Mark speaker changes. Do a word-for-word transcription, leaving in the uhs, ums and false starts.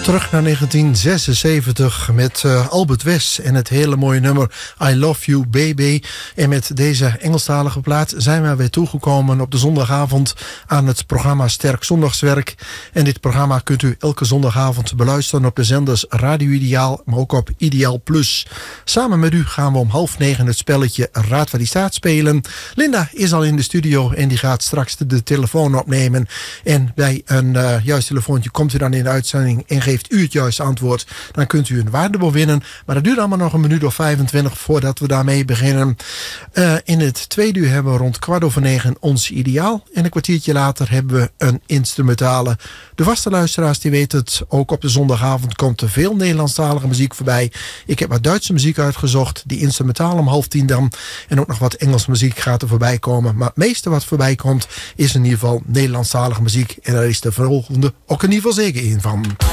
Speaker 1: Terug naar negentien zesenzeventig met uh, Albert West en het hele mooie nummer I Love You Baby. En met deze Engelstalige plaat zijn we weer toegekomen op de zondagavond aan het programma Sterk Zondagswerk. En dit programma kunt u elke zondagavond beluisteren op de zenders Radio Ideaal, maar ook op Ideaal Plus. Samen met u gaan we om half negen het spelletje Raad waar die staat spelen. Linda is al in de studio en die gaat straks de, de telefoon opnemen. En bij een uh, juist telefoontje komt u dan in de uitzending en geeft u het juiste antwoord. Dan kunt u een waardebon winnen. Maar dat duurt allemaal nog een minuut of vijfentwintig voordat we daarmee beginnen. Uh, in het tweede uur hebben we rond kwart over negen ons ideaal. En een kwartiertje later hebben we een instrumentale. De vaste luisteraars die weten het. Ook op de zondagavond komt er veel Nederlandstalige muziek voorbij. Ik heb wat Duitse muziek uitgezocht. Die instrumentaal om half tien dan. En ook nog wat Engelse muziek gaat er voorbij komen. Maar het meeste wat voorbij komt is in ieder geval Nederlandstalige muziek. En daar is de volgende ook in ieder geval zeker in van.